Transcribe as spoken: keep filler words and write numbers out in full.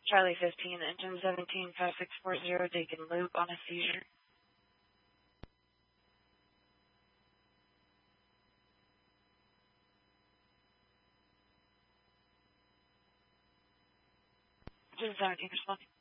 Charlie fifteen, engine seventeen, five six four zero, Dakin Loop on a seizure. Engine seventeen, responding.